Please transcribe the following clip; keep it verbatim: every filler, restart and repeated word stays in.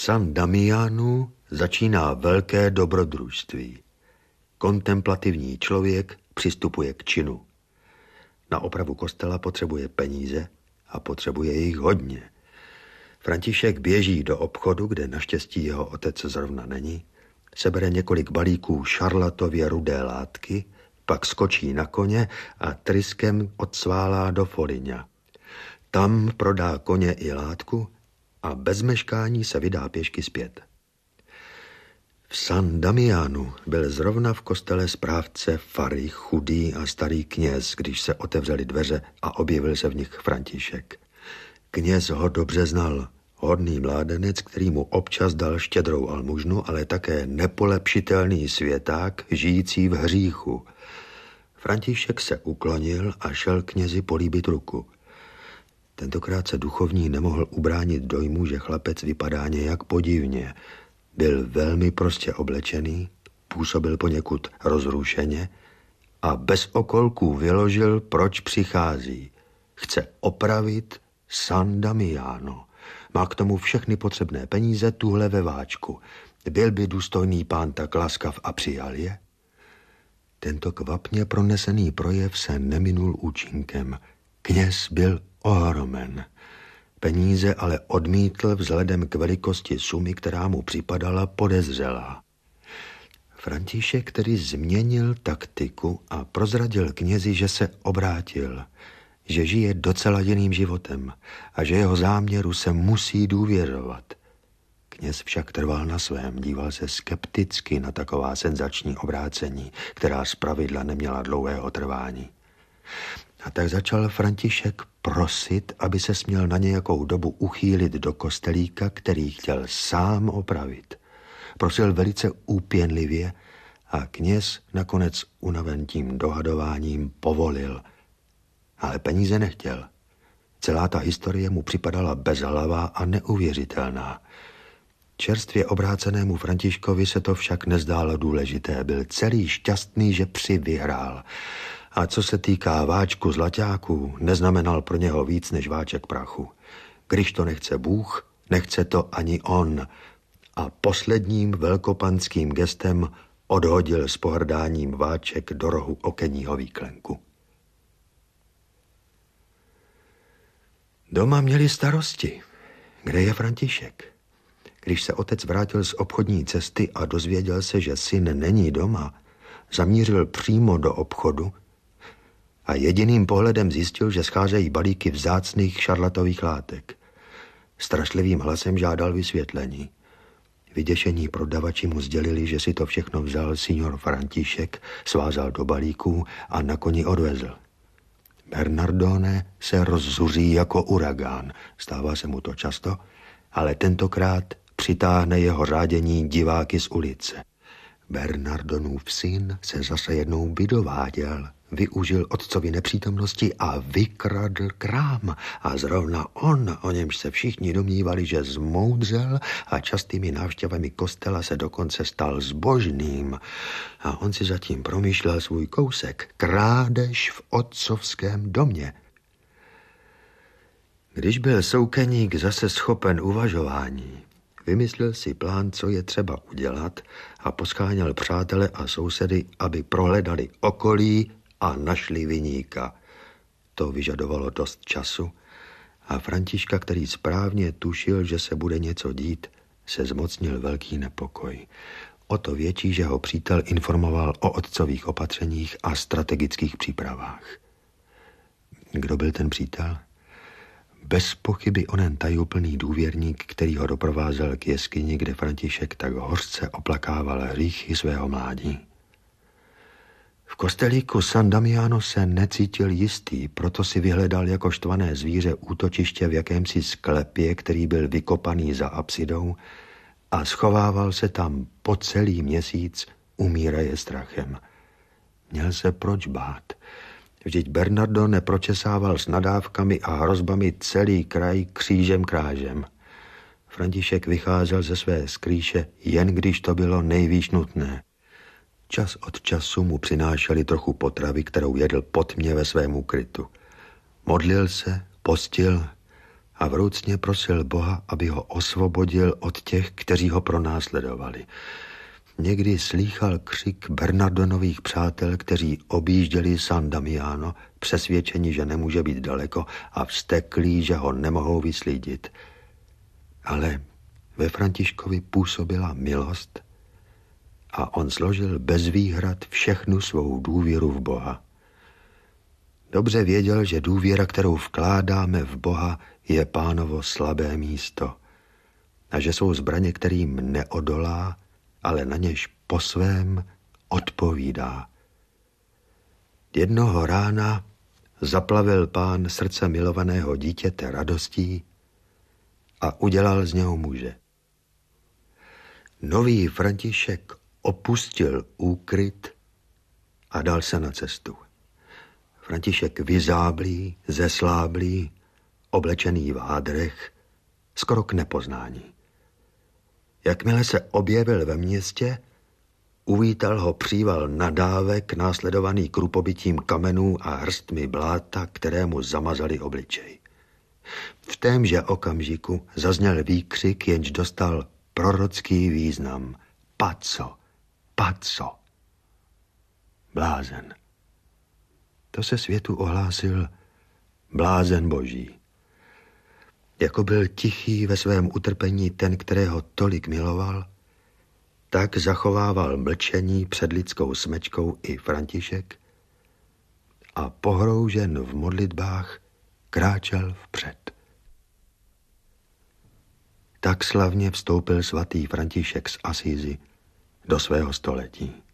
San Damiano začíná velké dobrodružství. Kontemplativní člověk přistupuje k činu. Na opravu kostela potřebuje peníze a potřebuje jich hodně. František běží do obchodu, kde naštěstí jeho otec zrovna není, sebere několik balíků šarlatově rudé látky, pak skočí na koně a tryskem odsválá do Foligna. Tam prodá koně i látku a bez meškání se vydá pěšky zpět. V San Damianu byl zrovna v kostele správce fary chudý a starý kněz, když se otevřely dveře a objevil se v nich František. Kněz ho dobře znal, hodný mládenec, který mu občas dal štědrou almužnu, ale také nepolepšitelný světák, žijící v hříchu. František se uklonil a šel knězi políbit ruku. Tentokrát se duchovní nemohl ubránit dojmu, že chlapec vypadá nějak podivně. Byl velmi prostě oblečený, působil poněkud rozrušeně a bez okolků vyložil, proč přichází. Chce opravit San Damiano. Má k tomu všechny potřebné peníze tuhle ve váčku. Byl by důstojný pán tak laskav a přijal je? Tento kvapně pronesený projev se neminul účinkem. Kněz byl ohromen. Peníze ale odmítl vzhledem k velikosti sumy, která mu připadala podezřelá. František, který změnil taktiku a prozradil knězi, že se obrátil, že žije docela jiným životem a že jeho záměru se musí důvěřovat. Kněz však trval na svém, díval se skepticky na taková senzační obrácení, která zpravidla neměla dlouhého trvání. A tak začal František prosit, aby se směl na nějakou dobu uchýlit do kostelíka, který chtěl sám opravit. Prosil velice úpěnlivě a kněz nakonec unaven tím dohadováním povolil. Ale peníze nechtěl. Celá ta historie mu připadala bezhlavá a neuvěřitelná. Čerstvě obrácenému Františkovi se to však nezdálo důležité. Byl celý šťastný, že při vyhrál. A co se týká váčku zlaťáků, neznamenal pro něho víc než váček prachu. Když to nechce Bůh, nechce to ani on. A posledním velkopanským gestem odhodil s pohrdáním váček do rohu okenního výklenku. Doma měli starosti. Kde je František? Když se otec vrátil z obchodní cesty a dozvěděl se, že syn není doma, zamířil přímo do obchodu a jediným pohledem zjistil, že scházejí balíky vzácných šarlatových látek. Strašlivým hlasem žádal vysvětlení. Vyděšení prodavači mu sdělili, že si to všechno vzal signor František, svázal do balíků a na koni odvezl. Bernardone se rozzuří jako uragán. Stává se mu to často, ale tentokrát přitáhne jeho řádění diváky z ulice. Bernardonův syn se zase jednou vydováděl, využil otcovi nepřítomnosti a vykradl krám. A zrovna on, o němž se všichni domnívali, že zmoudřel a častými návštěvami kostela se dokonce stal zbožným. A on si zatím promýšlel svůj kousek, krádež v otcovském domě. Když byl soukeník zase schopen uvažování, vymyslel si plán, co je třeba udělat a poscháněl přátele a sousedy, aby prohledali okolí a našli viníka. To vyžadovalo dost času a Františka, který správně tušil, že se bude něco dít, se zmocnil velký nepokoj. O to větší, že ho přítel informoval o otcových opatřeních a strategických přípravách. Kdo byl ten přítel? Bez pochyby onen tajuplný důvěrník, který ho doprovázel k jeskyni, kde František tak hořce oplakával hříchy svého mládí. V kostelíku San Damiano se necítil jistý, proto si vyhledal jako štvané zvíře útočiště v jakémsi sklepě, který byl vykopaný za apsidou a schovával se tam po celý měsíc, umíraje strachem. Měl se proč bát. Vždyť Bernardo nepročesával s nadávkami a hrozbami celý kraj křížem krážem. František vycházel ze své skrýše, jen když to bylo nejvíc nutné. Čas od času mu přinášeli trochu potravy, kterou jedl pod mě ve svém úkrytu. Modlil se, postil a vroucně prosil Boha, aby ho osvobodil od těch, kteří ho pronásledovali. Někdy slýchal křik Bernardonových přátel, kteří objížděli San Damiano, přesvědčeni, že nemůže být daleko a vzteklí, že ho nemohou vyslídit. Ale ve Františkovi působila milost a on složil bez výhrad všechnu svou důvěru v Boha. Dobře věděl, že důvěra, kterou vkládáme v Boha, je Pánovo slabé místo a že jsou zbraně, kterým neodolá, ale na něž po svém odpovídá. Jednoho rána zaplavil Pán srdce milovaného dítěte radostí a udělal z něho muže. Nový František opustil úkryt a dal se na cestu. František vyzáblý, zesláblý, oblečený v hádrech, skoro k nepoznání. Jakmile se objevil ve městě, uvítal ho příval nadávek, následovaný krupobytím kamenů a hrstmi bláta, které mu zamazali obličej. V témže okamžiku zazněl výkřik, jenž dostal prorocký význam. Pazzo, pazzo. Blázen. To se světu ohlásil blázen boží. Jako byl tichý ve svém utrpení ten, kterého tolik miloval, tak zachovával mlčení před lidskou smečkou i František a pohroužen v modlitbách kráčel vpřed. Tak slavně vstoupil svatý František z Asízy do svého století.